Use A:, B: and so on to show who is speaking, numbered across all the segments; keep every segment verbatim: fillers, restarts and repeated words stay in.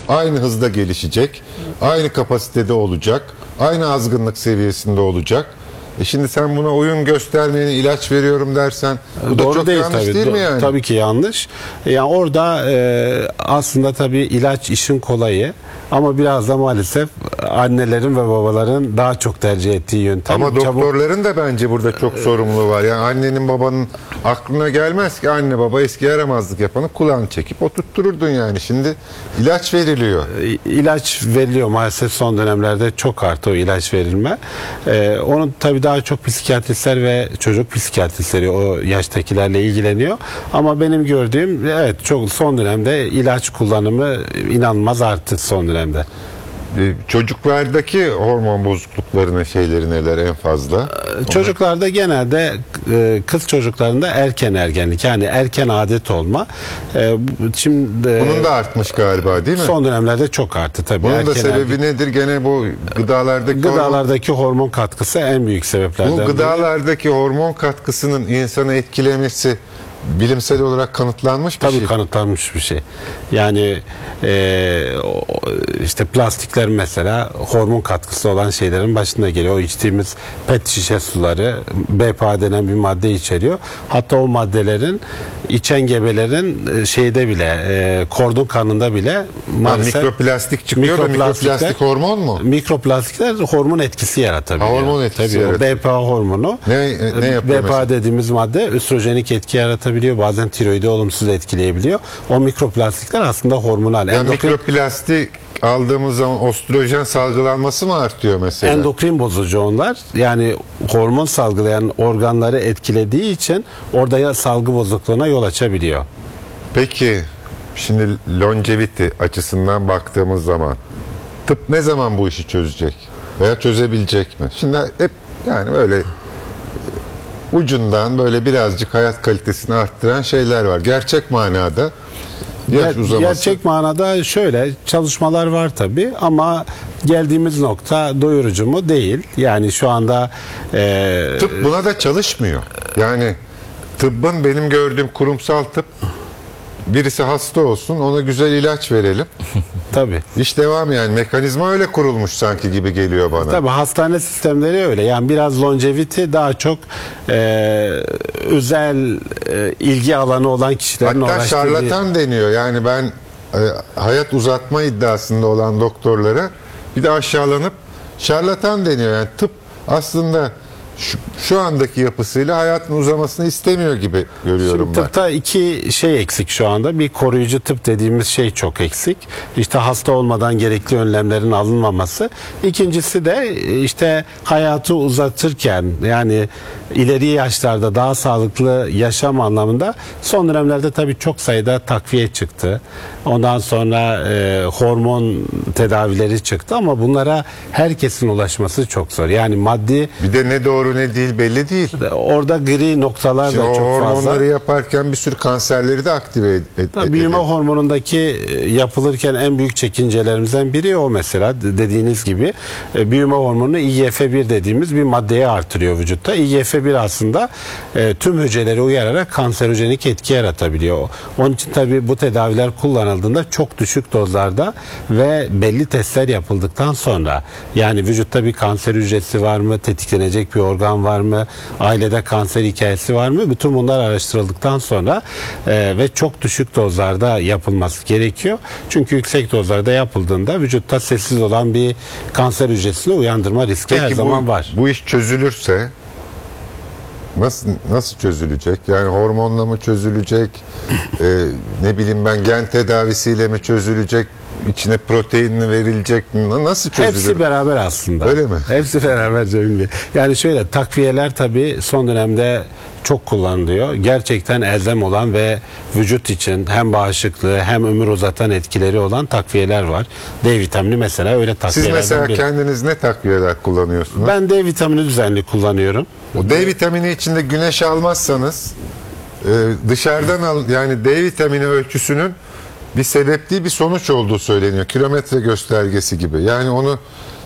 A: aynı hızda gelişecek, aynı kapasitede olacak, aynı azgınlık seviyesinde olacak. E şimdi sen buna oyun göstermeyene ilaç veriyorum dersen bu da
B: Doğru
A: çok
B: değil,
A: yanlış
B: tabii.
A: değil mi yani?
B: Tabii ki yanlış. Yani orada e, aslında tabii ilaç işin kolayı ama biraz da maalesef annelerin ve babaların daha çok tercih ettiği yöntem.
A: Ama
B: Çabuk...
A: doktorların da bence burada çok sorumluluğu var. Yani annenin babanın aklına gelmez ki anne baba eski yaramazlık yapanı kulağını çekip oturttururdun yani. Şimdi ilaç veriliyor.
B: İlaç veriliyor maalesef, son dönemlerde çok arttı o ilaç verilme. Ee, onu tabii daha çok psikiyatristler ve çocuk psikiyatristleri o yaştakilerle ilgileniyor. Ama benim gördüğüm, evet, çok son dönemde ilaç kullanımı inanılmaz arttı son dönemde.
A: Çocuklardaki hormon bozukluklarının şeyleri neler en fazla?
B: Çocuklarda genelde e, kız çocuklarında erken ergenlik, yani erken adet olma. E, Şimdi
A: bunun da artmış galiba değil mi?
B: Son dönemlerde çok arttı tabii.
A: Bunun
B: erken
A: da sebebi
B: ergen...
A: nedir? Gene bu gıdalardaki
B: gıdalardaki hormon, hormon katkısı en büyük sebeplerden biri.
A: Bu gıdalardaki hormon katkısının insanı etkilemesi bilimsel olarak kanıtlanmış bir
B: Tabii
A: şey.
B: kanıtlanmış bir şey. Yani e, işte plastikler mesela hormon katkısı olan şeylerin başında geliyor. O içtiğimiz pet şişe suları B P A denen bir madde içeriyor. Hatta o maddelerin içen gebelerin şeyde bile e, kordon kanında bile maalesef
A: yani mikroplastik çıkıyor da mikroplastik hormon mu?
B: Mikroplastikler hormon etkisi yaratabiliyor.
A: Ha, hormon etkisi
B: Tabii,
A: yaratıyor.
B: B P A hormonu.
A: Ne, ne yapıyor
B: B P A dediğimiz madde östrojenik etki yaratabiliyor. Bazen tiroidi olumsuz etkileyebiliyor. O mikroplastikler aslında hormonal.
A: Yani
B: endokrin,
A: mikroplastik aldığımız zaman östrojen salgılanması mı artıyor mesela?
B: endokrin bozucu onlar. Yani hormon salgılayan organları etkilediği için orada ya salgı bozukluğuna yol açabiliyor.
A: Peki şimdi longevity açısından baktığımız zaman tıp ne zaman bu işi çözecek? Veya çözebilecek mi? Şimdi hep yani böyle ucundan böyle birazcık hayat kalitesini arttıran şeyler var. Gerçek manada yaş uzaması.
B: Gerçek manada şöyle çalışmalar var tabii ama geldiğimiz nokta doyurucu mu? Değil. Yani şu anda e,
A: tıp buna da çalışmıyor. Yani tıbbın benim gördüğüm kurumsal tıp birisi hasta olsun ona güzel ilaç verelim.
B: Tabii.
A: İş devam yani. Mekanizma öyle kurulmuş sanki gibi geliyor bana.
B: Tabii hastane sistemleri öyle. Yani biraz longevity daha çok e, özel e, ilgi alanı olan kişilerin
A: hatta
B: uğraştığı
A: şarlatan
B: bir...
A: deniyor. Yani ben e, hayat uzatma iddiasında olan doktorlara bir de aşağılanıp şarlatan deniyor. Yani tıp aslında şu, şu andaki yapısıyla hayatın uzamasını istemiyor gibi görüyorum
B: Şimdi
A: ben.
B: tıpta iki şey eksik şu anda. Bir, koruyucu tıp dediğimiz şey çok eksik. İşte hasta olmadan gerekli önlemlerin alınmaması. İkincisi de işte hayatı uzatırken, yani ileri yaşlarda daha sağlıklı yaşam anlamında son dönemlerde tabii çok sayıda takviye çıktı. Ondan sonra e, hormon tedavileri çıktı ama bunlara herkesin ulaşması çok zor. Yani maddi,
A: Bir de ne doğru ne değil belli değil.
B: orada gri noktalar
A: Şimdi
B: da
A: o
B: çok fazla.
A: hormonları yaparken bir sürü kanserleri de aktive et, et,
B: Tabii büyüme
A: ediyor.
B: hormonundaki yapılırken en büyük çekincelerimizden biri o mesela, dediğiniz gibi büyüme hormonu I G F bir dediğimiz bir maddeyi artırıyor vücutta. I G F bir aslında e, tüm hücreleri uyararak kanserojenik etki yaratabiliyor. Onun için tabii bu tedaviler kullanıldığında çok düşük dozlarda ve belli testler yapıldıktan sonra, yani vücutta bir kanser hücresi var mı, tetiklenecek bir organ var mı, ailede kanser hikayesi var mı, bütün bunlar araştırıldıktan sonra e, ve çok düşük dozlarda yapılması gerekiyor. Çünkü yüksek dozlarda yapıldığında vücutta sessiz olan bir kanser hücresini uyandırma riski
A: Peki
B: her
A: bu,
B: zaman var.
A: bu iş çözülürse nasıl nasıl çözülecek? Yani hormonla mı çözülecek? Ee, ne bileyim ben gen tedavisiyle mi çözülecek? İçine protein mi verilecek mi? Nasıl çözülür?
B: Hepsi beraber aslında.
A: Öyle mi?
B: Hepsi beraber Cemil Bey. Yani şöyle, takviyeler tabii son dönemde çok kullanılıyor. Gerçekten elzem olan ve vücut için hem bağışıklığı hem ömür uzatan etkileri olan takviyeler var. D vitamini mesela öyle takviyelerden
A: Siz mesela
B: biri.
A: kendiniz ne takviyeler kullanıyorsunuz?
B: Ben D vitamini düzenli kullanıyorum.
A: O D vitamini içinde güneş almazsanız e, dışarıdan al, yani D vitamini ölçüsünün bir sebep değil bir sonuç olduğu söyleniyor. Kilometre göstergesi gibi. Yani onu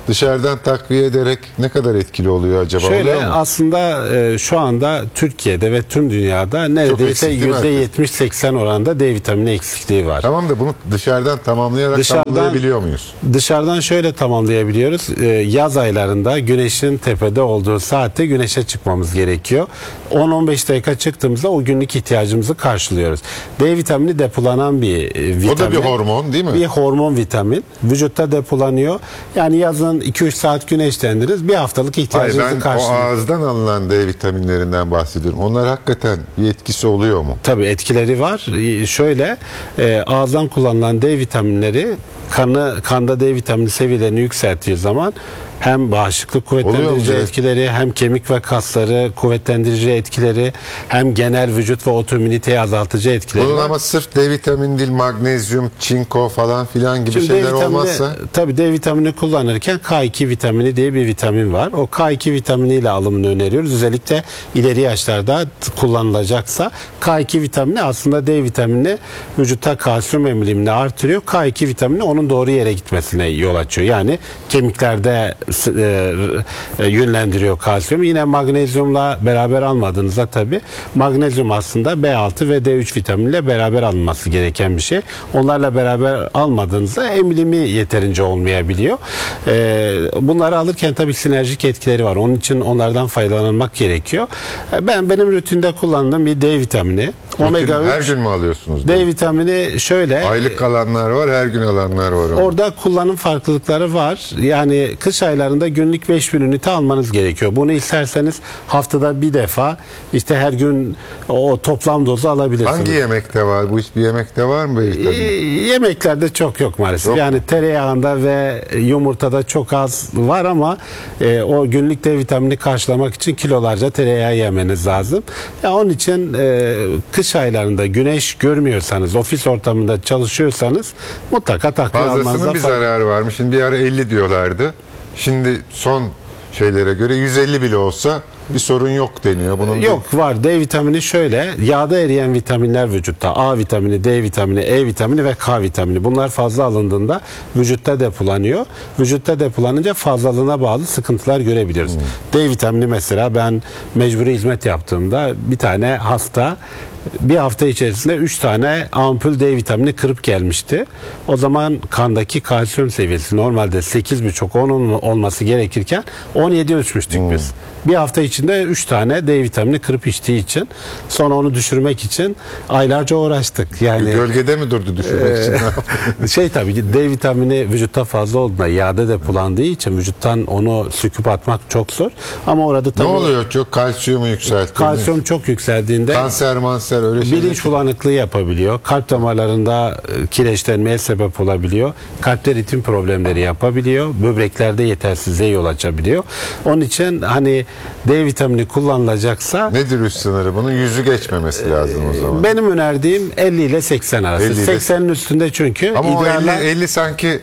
A: dışarıdan takviye ederek ne kadar etkili oluyor acaba? Oluyor
B: Şöyle
A: mu?
B: aslında e, şu anda Türkiye'de ve tüm dünyada neredeyse
A: eksik değil mi
B: yüzde
A: herkes?
B: yetmiş seksen oranda D vitamini eksikliği var.
A: Tamam da bunu dışarıdan tamamlayarak
B: Dışarıdan-
A: tamamlayabiliyor muyuz?
B: Dışarıdan şöyle tamamlayabiliyoruz. Ee, yaz aylarında güneşin tepede olduğu saatte güneşe çıkmamız gerekiyor. on on beş dakika çıktığımızda o günlük ihtiyacımızı karşılıyoruz. D vitamini depolanan bir e, vitamin.
A: O da bir hormon değil mi?
B: Bir hormon vitamin. Vücutta depolanıyor. Yani yazın iki üç saat güneşlendiririz. Bir haftalık
A: Hayır,
B: ihtiyacınızı
A: ben o
B: karşılıyor.
A: ağızdan alınan D vitaminlerinden bahsediyorum. Onlar hakikaten bir etkisi oluyor mu?
B: Tabii etkileri var. Ee, Şöyle e, ağızdan kullanılan D vitaminleri kanı kanda D vitamini seviyelerini yükselttiği zaman hem bağışıklık kuvvetlendirici
A: Oluyor mu?
B: etkileri, hem kemik ve kasları kuvvetlendirici etkileri, hem genel vücut ve otoimmüniteyi azaltıcı etkileri
A: Bunun
B: var.
A: ama sırf D vitamini değil, magnezyum, çinko falan filan gibi
B: Şimdi D
A: şeyler
B: vitamini-
A: olmazsa
B: Tabii D vitamini kullanırken K iki vitamini diye bir vitamin var. O K iki vitaminiyle alımını öneriyoruz. Özellikle ileri yaşlarda t- kullanılacaksa K iki vitamini aslında D vitamini vücutta kalsiyum emilimini artırıyor. K iki vitamini onun doğru yere gitmesine yol açıyor. Yani kemiklerde s- e, e, yönlendiriyor kalsiyum. Yine magnezyumla beraber almadığınızda tabii magnezyum aslında B altı ve D üç vitaminiyle beraber alınması gereken bir şey. Onlarla beraber almadığınızda emilimi yeterince olmayabiliyor. Ee, bunları alırken tabii sinerjik etkileri var. Onun için onlardan faydalanmak gerekiyor. Ee, Ben benim rutinde kullandığım bir D vitamini, omega
A: her
B: üç
A: gün mü alıyorsunuz?
B: D vitamini şöyle.
A: Aylık alanlar var, her gün alanlar var. ama.
B: Orada kullanım farklılıkları var. Yani kış aylarında günlük beş bin ünite almanız gerekiyor. Bunu isterseniz haftada bir defa işte her gün o toplam dozu alabilirsiniz.
A: Hangi yemekte var? Bu hiçbir yemekte var mı?
B: Ee, Yemeklerde çok yok maalesef.
A: Yok.
B: Yani tereyağında ve yumurtada çok az var ama e, o günlük D vitamini karşılamak için kilolarca tereyağı yemeniz lazım. Ya onun için e, kış aylarında güneş görmüyorsanız, ofis ortamında çalışıyorsanız mutlaka takviye almanızda
A: Fazlasının bir
B: fayda-
A: zararı varmış. Şimdi bir ara elli diyorlardı. Şimdi son şeylere göre yüz elli bile olsa bir sorun yok deniyor. Bunun bir-
B: Yok, var. D vitamini şöyle, yağda eriyen vitaminler vücutta. A vitamini, D vitamini, E vitamini ve K vitamini. Bunlar fazla alındığında vücutta depolanıyor. Vücutta depolanınca fazlalığına bağlı sıkıntılar görebiliyoruz. D vitamini mesela ben mecburi hizmet yaptığımda bir tane hasta bir hafta içerisinde üç tane ampul D vitamini kırıp gelmişti. O zaman kandaki kalsiyum seviyesi normalde sekiz buçuk on olması gerekirken on yedi ölçmüştük biz. Bir hafta içinde üç tane D vitamini kırıp içtiği için, sonra onu düşürmek için aylarca uğraştık. Yani
A: Gölgede mi durdu düşürmek için?
B: şey tabii ki D vitamini vücutta fazla olduğunda yağda depolandığı için vücuttan onu söküp atmak çok zor. Ama orada
A: Ne
B: tabii
A: oluyor? Çok kalsiyumu yükseltti.
B: kalsiyum çok yükseldiğinde
A: Kanser manser öyle şeyler.
B: bilinç bulanıklığı yapabiliyor. Kalp damarlarında e, kireçlenmeye sebep olabiliyor. Kalpte ritim problemleri yapabiliyor. Böbreklerde yetersizliğe yol açabiliyor. Onun için hani D vitamini kullanılacaksa
A: Nedir üst sınırı bunun? Yüzü geçmemesi lazım o zaman.
B: benim önerdiğim elli ile seksen arası.
A: elli ile-
B: seksenin üstünde çünkü
A: Ama o elli,
B: idrarla
A: elli sanki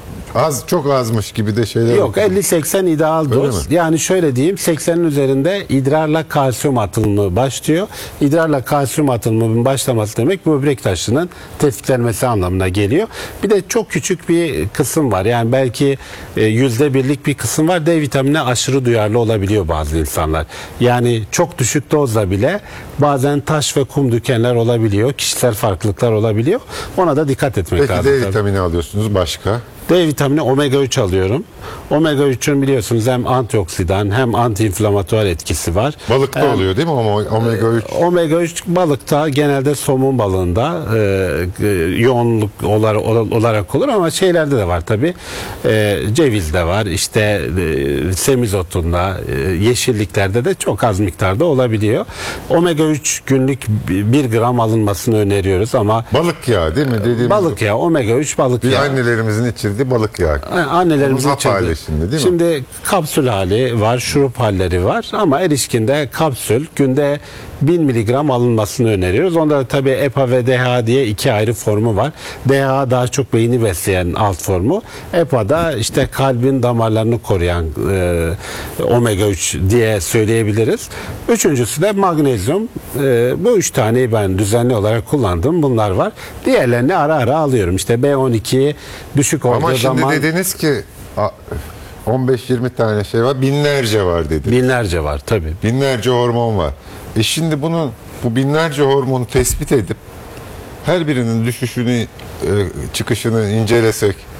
A: az, çok azmış gibi de şeyler.
B: yok, elli seksen ideal
A: Öyle
B: doz.
A: mi?
B: Yani şöyle diyeyim, seksenin üzerinde idrarla kalsiyum atılımı başlıyor. İdrarla kalsiyum atılımının başlaması demek böbrek taşının tetiklenmesi anlamına geliyor. Bir de çok küçük bir kısım var. Yani belki e, yüzde birlik bir kısım var. D vitamine aşırı duyarlı olabiliyor bazı insanlar. Yani çok düşük dozla bile bazen taş ve kum dökenler olabiliyor. Kişisel farklılıklar olabiliyor. Ona da dikkat etmek
A: Peki
B: lazım.
A: D
B: tabii.
A: vitamini alıyorsunuz, başka?
B: D vitamini omega üç alıyorum. Omega üçün biliyorsunuz hem antioksidan hem antiinflamatuar etkisi var.
A: Balıkta
B: Hem-
A: oluyor değil mi? Ama omega üç.
B: Omega üç balıkta, genelde somun balığında e, e, yoğunluk olarak, olarak olur ama şeylerde de var tabi. E, cevizde var, işte e, semizotunda, e, yeşilliklerde de çok az miktarda olabiliyor. Omega üç günlük bir gram alınmasını öneriyoruz ama
A: Balık yağı değil mi? Dediğimiz
B: balık yağı, omega üç balık
A: bir
B: yağı.
A: annelerimizin içirdiği balık yağı.
B: Annelerimizin
A: Bunun hap
B: içinde.
A: hali şimdi değil mi?
B: Şimdi kapsül hali var, şurup halleri var ama erişkinde kapsül günde bin miligram alınmasını öneriyoruz. Onda da tabii E P A ve D H A diye iki ayrı formu var. D H A daha çok beyni besleyen alt formu. E P A da işte kalbin damarlarını koruyan e, omega üç diye söyleyebiliriz. Üçüncüsü de magnezyum. E, bu üç taneyi ben düzenli olarak kullandığım bunlar var. Diğerlerini ara ara alıyorum. İşte B on iki düşük olduğu
A: Ama şimdi
B: zaman
A: dediniz ki a- on beş yirmi tane şey var, binlerce var dedi.
B: Binlerce var tabii.
A: Binlerce hormon var. E şimdi bunu, bu binlerce hormonu tespit edip her birinin düşüşünü, e, çıkışını incelesek,